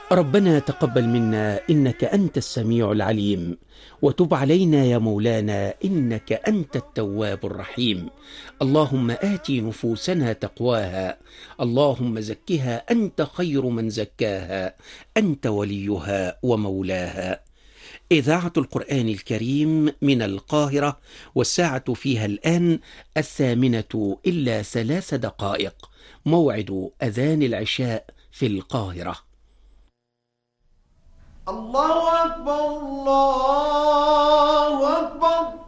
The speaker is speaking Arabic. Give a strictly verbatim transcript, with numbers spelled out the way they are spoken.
ربنا تقبل منا إنك أنت السميع العليم، وتب علينا يا مولانا إنك أنت التواب الرحيم. اللهم آت نفوسنا تقواها، اللهم زكها أنت خير من زكاها، أنت وليها ومولاها. إذاعة القرآن الكريم من القاهرة، والساعة فيها الآن الثامنة إلا ثلاث دقائق، موعد أذان العشاء في القاهرة. الله أكبر الله أكبر.